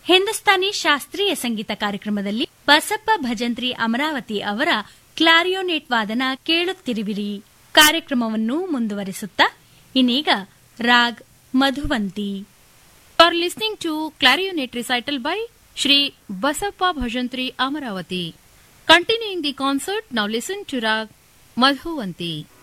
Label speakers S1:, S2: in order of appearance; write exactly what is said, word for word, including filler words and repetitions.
S1: ಹಿಂದೂಸ್ತಾನಿ ಶಾಸ್ತ್ರೀಯ ಸಂಗೀತ ಕಾರ್ಯಕ್ರಮದಲ್ಲಿ ಬಸಪ್ಪ ಭಜಂತ್ರಿ ಅಮರಾವತಿ ಅವರ ಕ್ಲಾರಿಯೋನೆಟ್ ವಾದನ ಕೇಳುತ್ತಿರುವಿರಿ. ಕಾರ್ಯಕ್ರಮವನ್ನು ಮುಂದುವರಿಸುತ್ತಾ ಇನ್ನೀಗ raag Madhuvanti.
S2: You are listening to Clarionet recital by Shri Basappa Bhajantri Amaravati. Continuing the concert, now listen to Rag Madhuvanti.